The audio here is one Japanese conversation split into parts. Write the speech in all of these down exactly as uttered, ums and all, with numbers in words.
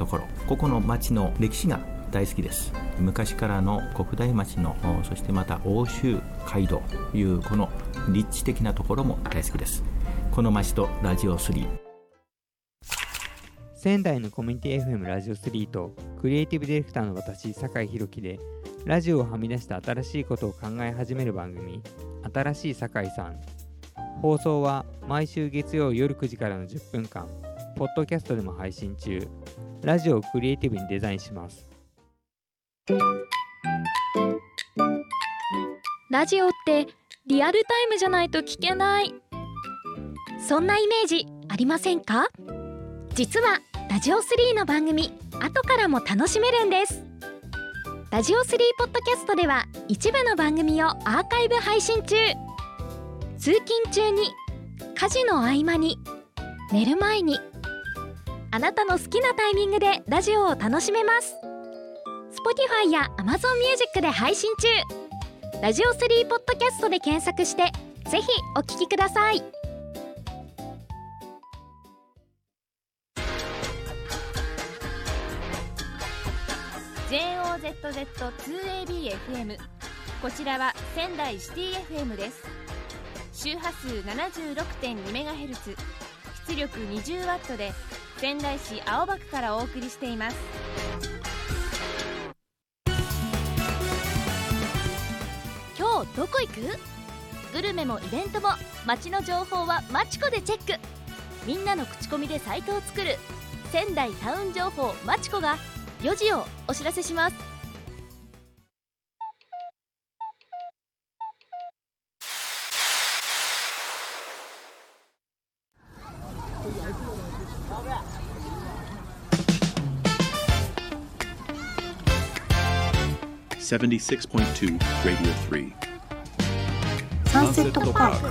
ところ、ここの町の歴史が大好きです。昔からの国大町の、そしてまた奥州街道というこの立地的なところも大好きです。この町とラジオスリー、 仙台のコミュニティ エフエム ラジオスリーとクリエイティブディレクターの私酒井宏樹で、ラジオをはみ出した新しいことを考え始める番組、新しい酒井さん。放送は毎週月曜夜くじからのじゅっぷんかん、ポッドキャストでも配信中。ラジオをクリエイティブにデザインします。 ラジオってリアルタイムじゃないと聞けない、そんなイメージありませんか？実はラジオスリーの番組、後からも楽しめるんです。ラジオスリーポッドキャストでは一部の番組をアーカイブ配信中。通勤中に、家事の合間に、寝る前に、あなたの好きなタイミングでラジオを楽しめます。 Spotify や Amazon Music で配信中。ラジオスリーポッドキャストで検索して、ぜひお聞きください。 ジェイオーゼットゼットツーエービーエフエム、 こちらは仙台シティ エフエム です。周波数 ななじゅうろくてんにメガヘルツ、 出力 にじゅうワット で仙台市青葉区からお送りしています。今日どこ行く？グルメもイベントも街の情報はマチコでチェック。みんなの口コミでサイトを作る仙台タウン情報マチコがよじをお知らせします。 セブンティシックスポイントツー Radio スリーサンセットパーク。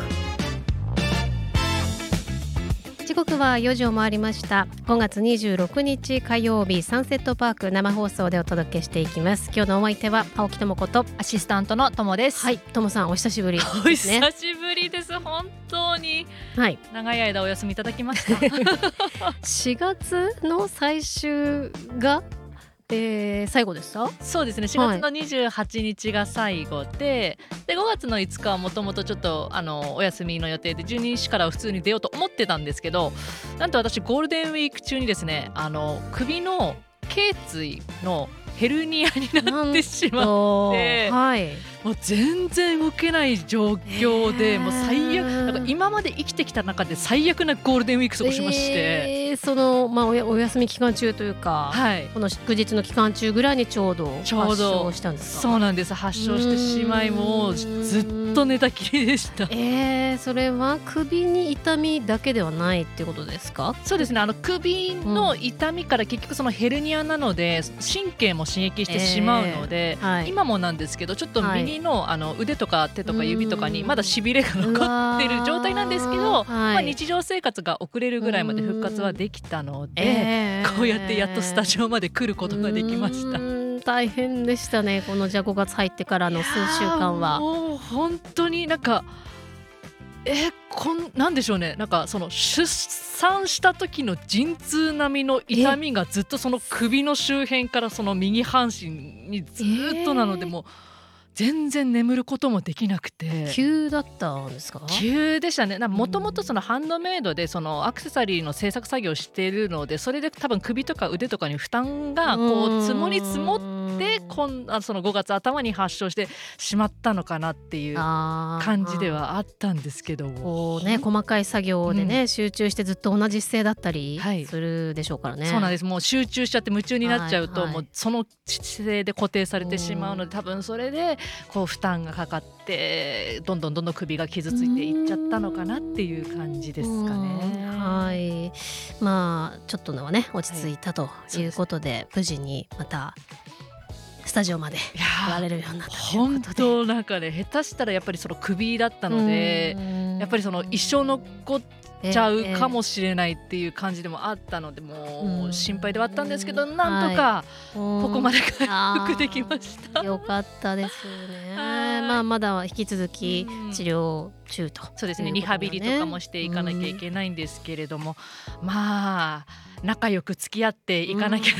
時刻はよじを回りました。ごがつにじゅうろくにち火曜日、サンセットパーク生放送でお届けしていきます。今日のお相手は青木智子とアシスタントのともです。 はい、ともさんお久しぶりですね。 お久しぶりです。本当に、はい、長い間お休みいただきましたしがつの最終がえー、最後ですか？ そうですね、しがつのにじゅうはちにちが最後で、はい、でごがつのいつかはもともとちょっとあのお休みの予定でじゅうににちから普通に出ようと思ってたんですけど、なんと私ゴールデンウィーク中にですね、あの首の頸椎のヘルニアになってしまって、はい、もう全然動けない状況で、もう最悪、なんか今まで生きてきた中で最悪なゴールデンウィーク過ごしまして、 えー、その、まあ、お, お休み期間中というか、はい、この祝日の期間中ぐらいにちょうど発症したんですか？ そうなんです。発症してしまい、もうずっと寝たきりでした。 えー、それは首に痛みだけではないってことですか？ そうですね、あの首の痛みから結局そのヘルニアなので神経も刺激してしまうので、えーはい、今もなんですけどちょっと右の、はい、あの腕とか手とか指とかにまだしびれが残ってる状態なんですけど、はい、まあ、日常生活が遅れるぐらいまで復活はできたので、えー、こうやってやっとスタジオまで来ることができました。 大変でしたね、このじゃごがつ入ってからの数週間は。 もう本当になんかえこんなんでしょうね、なんかその出産した時の陣痛並みの痛みがずっとその首の周辺からその右半身にずっとなので、もう全然眠ることもできなくて。 急だったんですか？ 急でしたね。もともとそのハンドメイドでそのアクセサリーの制作作業をしているので、それで多分首とか腕とかに負担がこう積もり積もってこんあそのごがつ頭に発症してしまったのかなっていう感じではあったんですけど、 こう、ね、細かい作業でね、うん、集中してずっと同じ姿勢だったりするでしょうからね、 はい、そうなんです。もう集中しちゃって夢中になっちゃうと、はいはい、もうその姿勢で固定されてしまうので、多分それでこう負担がかかってどんどんどんどん首が傷ついていっちゃったのかなっていう感じですかね。 はい、まあちょっとのはね落ち着いたということで、はい、無事にまたスタジオまで来られるようになったということで、 本当なんかね、下手したらやっぱりその首だったので、やっぱりその一生残っちゃうかもしれないっていう感じでもあったので、もう心配ではあったんですけど、なんとかここまで回復できました。 よかったですね。まあまだ引き続き治療中と、 そうですね、リハビリとかもしていかなきゃいけないんですけれども、まあ仲良く付き合っていかなきゃ